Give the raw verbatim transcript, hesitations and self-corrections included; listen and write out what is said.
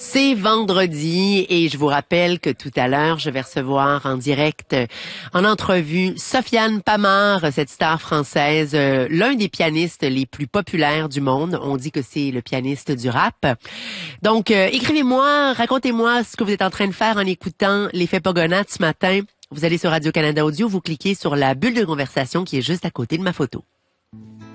C'est vendredi et je vous rappelle que tout à l'heure, je vais recevoir en direct, en entrevue, Sofiane Pamart, cette star française, euh, l'un des pianistes les plus populaires du monde. On dit que c'est le pianiste du rap. Donc, euh, écrivez-moi, racontez-moi ce que vous êtes en train de faire en écoutant l'effet Pogonat ce matin. Vous allez sur Radio-Canada Audio, vous cliquez sur la bulle de conversation qui est juste à côté de ma photo.